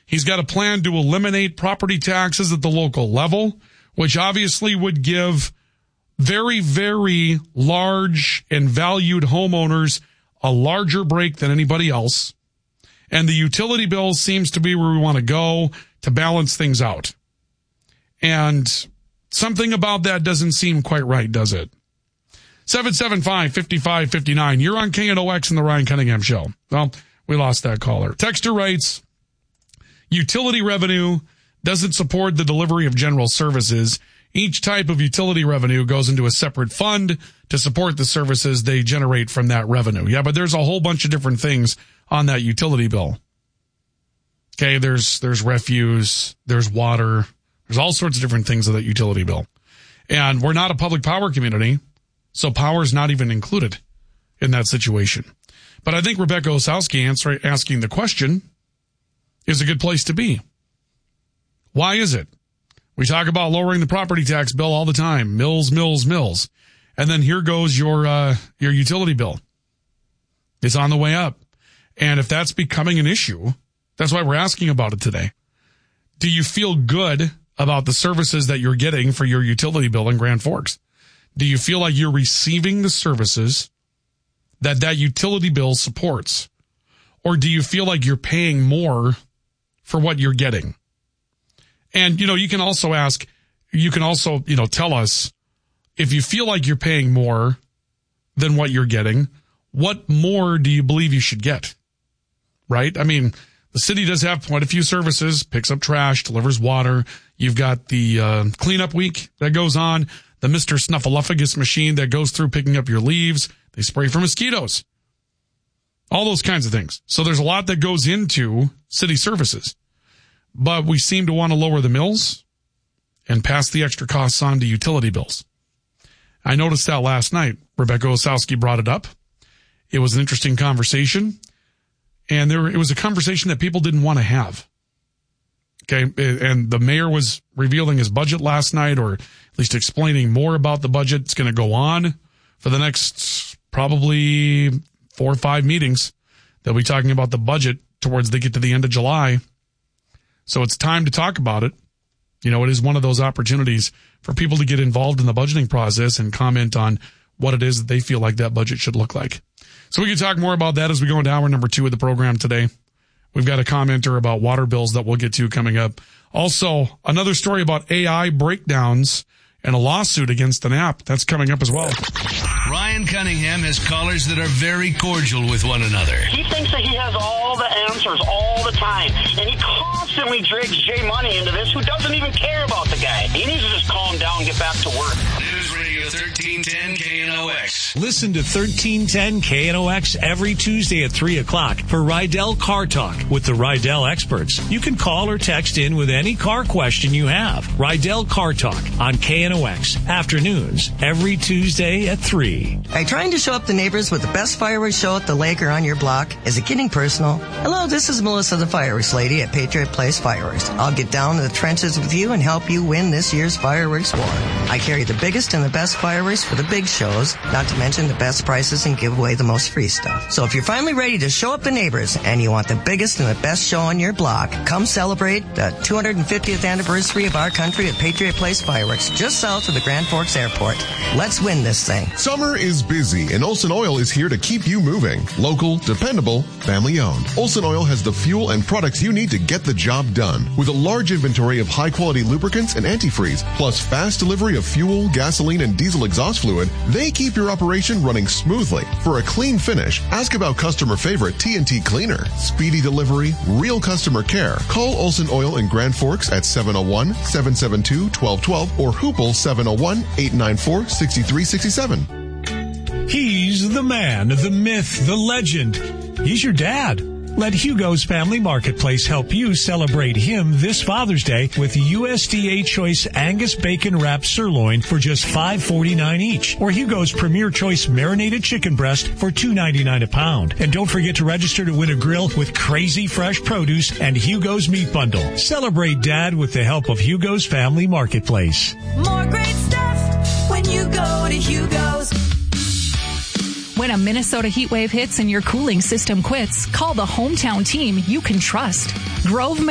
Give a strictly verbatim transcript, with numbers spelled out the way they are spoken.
He's got a plan to eliminate property taxes at the local level, which obviously would give very, very large and valued homeowners a larger break than anybody else. And the utility bill seems to be where we want to go to balance things out. And something about that doesn't seem quite right, does it? seven seven five, five five five nine. You're on K N O X and the Ryan Cunningham Show. Well, we lost that caller. Texter writes, utility revenue doesn't support the delivery of general services. Each type of utility revenue goes into a separate fund to support the services they generate from that revenue. Yeah, but there's a whole bunch of different things on that utility bill. Okay, there's there's refuse, there's water, there's all sorts of different things on that utility bill. And we're not a public power community, so power is not even included in that situation. But I think Rebecca Osowski answer, asking the question is a good place to be. Why is it? We talk about lowering the property tax bill all the time. Mills, mills, mills. And then here goes your uh, your utility bill. It's on the way up. And if that's becoming an issue, that's why we're asking about it today. Do you feel good about the services that you're getting for your utility bill in Grand Forks? Do you feel like you're receiving the services that that utility bill supports? Or do you feel like you're paying more for what you're getting? And, you know, you can also ask, you can also, you know, tell us if you feel like you're paying more than what you're getting, what more do you believe you should get? Right? I mean, the city does have quite a few services, picks up trash, delivers water. You've got the uh, cleanup week that goes on, the Mister Snuffleupagus machine that goes through picking up your leaves. They spray for mosquitoes. All those kinds of things. So there's a lot that goes into city services. But we seem to want to lower the mills and pass the extra costs on to utility bills. I noticed that last night. Rebecca Osowski brought it up. It was an interesting conversation. And there, it was a conversation that people didn't want to have. Okay. And the mayor was revealing his budget last night, or at least explaining more about the budget. It's going to go on for the next probably four or five meetings. They'll be talking about the budget towards they get to the end of July. So it's time to talk about it. You know, it is one of those opportunities for people to get involved in the budgeting process and comment on what it is that they feel like that budget should look like. So we can talk more about that as we go into hour number two of the program today. We've got a commenter about water bills that we'll get to coming up. Also, another story about A I breakdowns and a lawsuit against an app. That's coming up as well. Ryan Cunningham has callers that are very cordial with one another. He thinks that he has all the answers all the time, and he constantly drags Jay Money into this, who doesn't even care about the guy. He needs to just calm down and get back to work. News Radio thirteen ten K N O X. Listen to thirteen ten K N O X every Tuesday at three o'clock for Rydell Car Talk with the Rydell experts. You can call or text in with any car question you have. Rydell Car Talk on K N O X afternoons every Tuesday at three. Are you trying to show up the neighbors with the best fireworks show at the lake or on your block? Is it getting personal? Hello, this is Melissa, the fireworks lady at Patriot Place Fireworks. I'll get down to the trenches with you and help you win this year's fireworks war. I carry the biggest and the best fireworks for the big shows, not to mention the best prices and give away the most free stuff. So if you're finally ready to show up the neighbors and you want the biggest and the best show on your block, come celebrate the two hundred fiftieth anniversary of our country at Patriot Place Fireworks, just south of the Grand Forks Airport. Let's win this thing. Summer is busy, and Olson Oil is here to keep you moving. Local, dependable, family-owned. Olson Oil has the fuel and products you need to get the job done. With a large inventory of high-quality lubricants and antifreeze, plus fast delivery of fuel, gasoline, and diesel exhaust fluid, they keep your operation running smoothly. For a clean finish, ask about customer favorite T N T Cleaner. Speedy delivery, real customer care. Call Olson Oil in Grand Forks at seven oh one, seven seven two, one two one two or Hoople seven oh one, eight nine four, six three six seven. He's the man, the myth, the legend. He's your dad. Let Hugo's Family Marketplace help you celebrate him this Father's Day with U S D A Choice Angus Bacon Wrapped Sirloin for just five forty-nine each, or Hugo's Premier Choice Marinated Chicken Breast for two ninety-nine a pound. And don't forget to register to win a grill with crazy fresh produce and Hugo's Meat Bundle. Celebrate Dad with the help of Hugo's Family Marketplace. More great stuff when you go to Hugo's. When a Minnesota heat wave hits and your cooling system quits, call the hometown team you can trust. Grove